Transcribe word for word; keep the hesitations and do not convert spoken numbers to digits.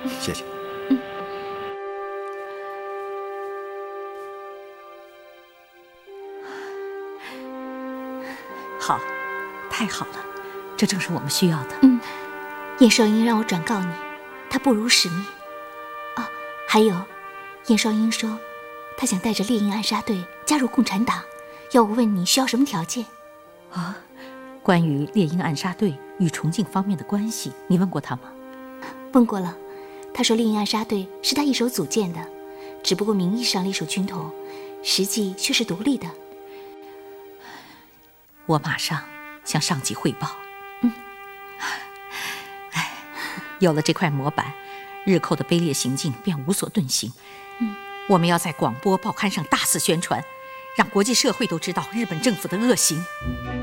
谢谢。 嗯。 好，太好了，这正是我们需要的。 嗯，燕少英让我转告你，他不辱使命。哦，还有，燕少英说，他想带着猎鹰暗杀队加入共产党，要我问你需要什么条件？ 啊，关于猎鹰暗杀队与重庆方面的关系，你问过他吗？ 问过了，他说猎鹰暗杀队是他一手组建的，只不过名义上隶属军统，实际却是独立的。 我马上向上级汇报。 嗯， 哎，有了这块模板，日寇的卑劣行径便无所遁形。 嗯， 我们要在广播、报刊上大肆宣传，让国际社会都知道日本政府的恶行。